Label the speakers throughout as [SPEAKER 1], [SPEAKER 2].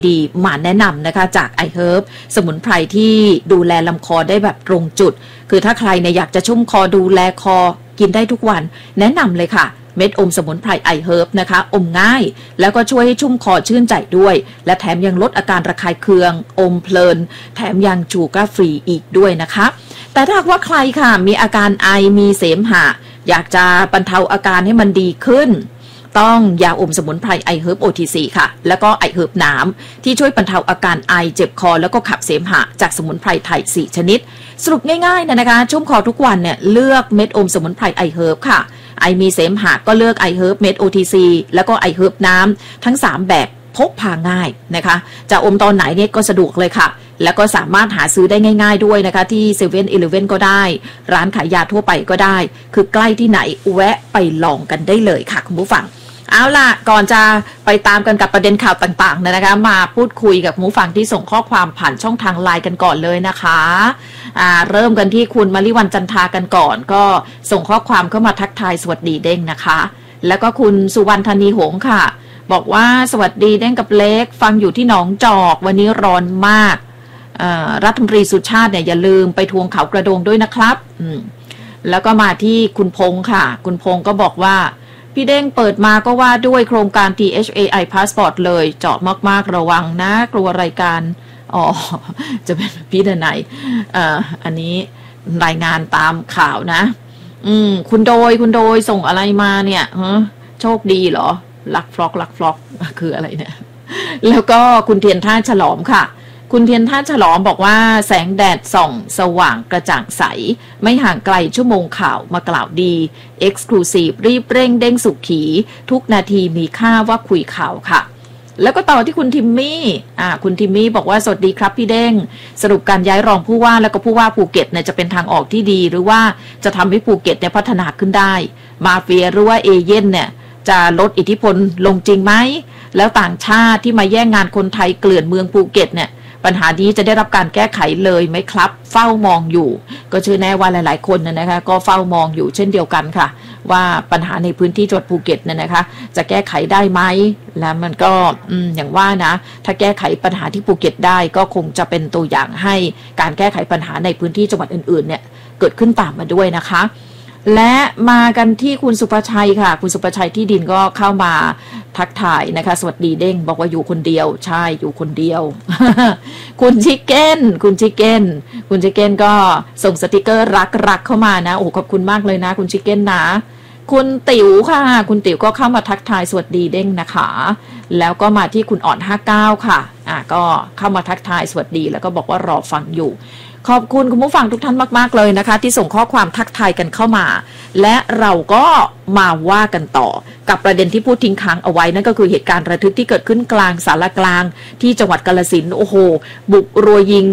[SPEAKER 1] ดีมาแนะนำนะคะจาก iHerb สมุนไพรที่ดูแลลำคอได้แบบตรงจุดคือถ้าใครเนี่ยอยากจะชุ่มคอดูแลคอกินได้ทุกวันแนะนำเลยค่ะเม็ดอมสมุนไพร iHerb นะคะอมง่ายแล้วก็ช่วยให้ชุ่มคอชื่นใจด้วยและแถมยังลดอาการระคายเคืองอมเพลินแถมยังชูการ์ฟรีอีกด้วยนะคะแต่ถ้าว่าใครค่ะมีอาการไอมีเสมหะอยากจะบรรเทาอาการให้มันดีขึ้นต้องยาอมสมุนไพร iHerb OTC ค่ะแล้วก็ iHerb น้ำที่ช่วยบรรเทาอาการไอเจ็บคอแล้วก็ขับเสมหะจากสมุนไพรไทย4ชนิดสรุปง่ายๆนะคะชุ่มคอทุกวันเนี่ยเลือกเม็ดอมสมุนไพร iHerb ค่ะไอมีเสมหะก็เลือก iHerb เม็ด OTC แล้วก็ iHerb น้ำทั้ง3แบบพกพาง่ายนะคะจะอมตอนไหนเนี่ยก็สะดวกเลยค่ะแล้วก็สามารถหาซื้อได้ง่ายๆด้วยนะคะที่เซเว่นอีเลฟเว่นก็ได้ร้านขายยาทั่วไปก็ได้คือใกล้ที่ไหนแวะไปลองกันได้เลยค่ะคุณผู้ฟังเอาล่ะก่อนจะไปตามกันกับประเด็นข่าวต่างๆนะคะมาพูดคุยกับผู้ฟังที่ส่งข้อความผ่านช่องทางไลน์กันก่อนเลยนะคะเริ่มกันที่คุณมลิวันจันทากันก่อนก็ส่งข้อความเข้ามาทักทายสวัสดีเด้งนะคะแล้วก็คุณสุวรรณธนีหงส์ค่ะบอกว่าสวัสดีเด้งกับเล็กฟังอยู่ที่หนองจอกวันนี้ร้อนมากรัฐมนตรีสุชาติเนี่ยอย่าลืมไปทวงเขากระโดงด้วยนะครับแล้วก็มาที่คุณพงษ์ค่ะคุณพงษ์ก็บอกว่าพี่เด้งเปิดมาก็ว่าด้วยโครงการ THAI Passport เลยเจาะมากๆระวังนะกลัวรายการจะเป็นพี่ดนัยอันนี้รายงานตามข่าวนะคุณโดยส่งอะไรมาเนี่ยโชคดีเหรอลักฟล็อกคืออะไรเนี่ยแล้วก็คุณเทียนท่าฉลอมค่ะคุณเทียนท่าฉลอมบอกว่าแสงแดดส่องสว่างกระจ่างใสไม่ห่างไกลชั่วโมงข่าวมากล่าวดี Exclusive รีบเร่งเด้งสุขีทุกนาทีมีค่าว่าคุยข่าวค่ะแล้วก็ต่อที่คุณทิมมี่คุณทิมมี่บอกว่าสวัสดีครับพี่เด้งสรุปการย้ายรองผู้ว่าแล้วก็ผู้ว่าภูเก็ตเนี่ยจะเป็นทางออกที่ดีหรือว่าจะทำให้ภูเก็ตเนี่ยพัฒนาขึ้นได้มาเฟียหรือว่าเอเย่นเนี่ยจะลดอิทธิพลลงจริงไหมแล้วต่างชาติที่มาแย่งงานคนไทยเกลื่อนเมืองภูเก็ตเนี่ยปัญหานี้จะได้รับการแก้ไขเลยไหมครับเฝ้ามองอยู่ก็เชื่อแน่ว่าหลายๆคนนะคะก็เฝ้ามองอยู่เช่นเดียวกันค่ะว่าปัญหาในพื้นที่จังหวัดภูเก็ตเนี่ยนะคะจะแก้ไขได้ไหมแล้วมันก็อย่างว่านะถ้าแก้ไขปัญหาที่ภูเก็ตได้ก็คงจะเป็นตัวอย่างให้การแก้ไขปัญหาในพื้นที่จังหวัดอื่นๆเนี่ยเกิดขึ้นตามมาด้วยนะคะและมากันที่คุณสุภชัยค่ะคุณสุภชัยที่ดินก็เข้ามาทักทายนะคะสวัสดีเด้งบอกว่าอยู่คนเดียวใช่อยู่คนเดียว คุณชิคเก้นก็ส่งสติกเกอร์รักเข้ามานะโอ้ขอบคุณมากเลยนะคุณชิคเก้นนะคุณติ๋วค่ะคุณติ๋วก็เข้ามาทักทายสวัสดีเด้งนะคะแล้วก็มาที่คุณอ่อน59ค่ะก็เข้ามาทักทายสวัสดีแล้วก็บอกว่ารอฟังอยู่ขอบคุณคุณผู้ฟังทุกท่านมากๆเลยนะคะที่ส่งข้อความทักทายกันเข้ามาและเราก็มาว่ากันต่อกับประเด็นที่พูดทิ้งค้างเอาไว้นั่นก็คือเหตุการณ์ระทึกที่เกิดขึ้นกลางศาลากลางที่จังหวัดกาฬสินธุ์โอ้โหบุกรัวยิง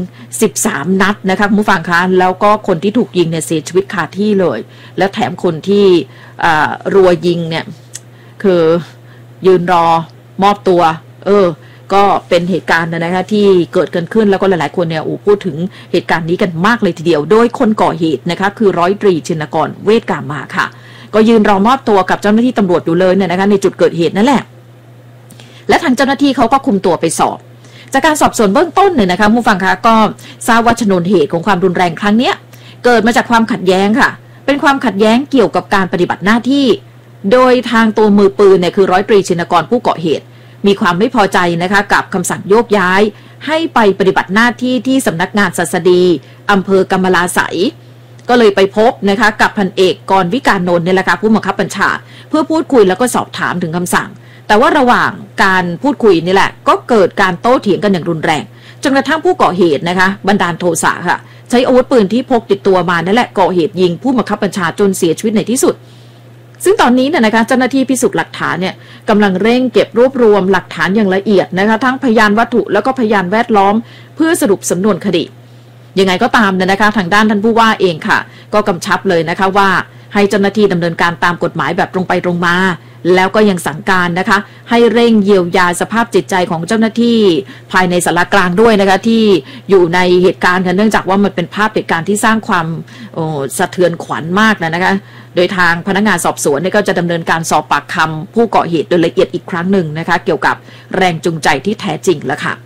[SPEAKER 1] 13นัดนะคะคุณผู้ฟังคะแล้วก็คนที่ถูกยิงเนี่ยเสียชีวิตคาที่เลยและแถมคนที่รัวยิงเนี่ยคือยืนรอมอบตัวก็เป็นเหตุการณ์นะคะที่เกิดขึ้นแล้วก็หลายๆคนเนี่ยพูดถึงเหตุการณ์นี้กันมากเลยทีเดียวโดยคนก่อเหตุนะคะคือร้อยตรีชินกรเวชกามาค่ะก็ยืนรอมอบตัวกับเจ้าหน้าที่ตำรวจอยู่เลยเนี่ยนะคะในจุดเกิดเหตุนั่นแหละและทางเจ้าหน้าที่เขาก็คุมตัวไปสอบจากการสอบสวนเบื้องต้นเนี่ยนะคะผู้ฟังคะก็ทราบว่าชนวนเหตุของความรุนแรงครั้งนี้เกิดมาจากความขัดแย้งค่ะเป็นความขัดแย้งเกี่ยวกับการปฏิบัติหน้าที่โดยทางตัวมือปืนเนี่ยคือร้อยตรีชินกรผู้ก่อเหตุมีความไม่พอใจนะคะกับคำสั่งโยกย้ายให้ไปปฏิบัติหน้าที่ที่สำนักงานศัสดีอำเภอกำมะลาไสยก็เลยไปพบนะคะกับพันเอกกรวิการนนท์เนี่ยแหละค่ะผู้บังคับบัญชาเพื่อพูดคุยแล้วก็สอบถามถึงคำสั่งแต่ว่าระหว่างการพูดคุยนี่แหละก็เกิดการโต้เถียงกันอย่างรุนแรงจนกระทั่งผู้ก่อเหตุนะคะบันดาลโทสะค่ะใช้อาวุธปืนที่พกติดตัวมานั่นแหละก่อเหตุยิงผู้บังคับบัญชาจนเสียชีวิตในที่สุดซึ่งตอนนี้เนี่ยนะคะเจ้าหน้าที่พิสูจน์หลักฐานเนี่ยกำลังเร่งเก็บรวบรวมหลักฐานอย่างละเอียดนะคะทั้งพยานวัตถุแล้วก็พยานแวดล้อมเพื่อสรุปสำนวนคดียังไงก็ตามนะคะทางด้านท่านผู้ว่าเองค่ะก็กำชับเลยนะคะว่าให้เจ้าหน้าที่ดำเนินการตามกฎหมายแบบตรงไปตรงมาแล้วก็ยังสั่งการนะคะให้เร่งเยียวยาสภาพจิตใจของเจ้าหน้าที่ภายในศาลากลางด้วยนะคะที่อยู่ในเหตุการณ์กันเนื่องจากว่ามันเป็นภาพเหตุการณ์ที่สร้างความสะเทือนขวัญมากนะคะโดยทางพนักงานสอบสวนก็จะดำเนินการสอบปากคำผู้ก่อเหตุโดยละเอียดอีกครั้งหนึ่งนะคะเกี่ยวกับแรงจูงใจที่แท้จริงแล้วค่ะ